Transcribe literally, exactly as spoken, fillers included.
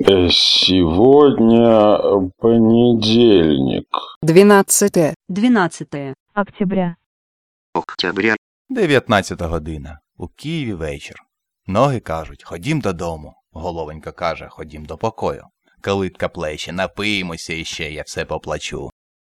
Сегодня понедельник. Двенадцяте. Двенадцатое октября. Октября. Дев'ятнадцята година. У Києві вечір. Ноги кажуть, ходім додому. Головонька каже, ходім до покою. Калитка плече, напиємося іще, я все поплачу.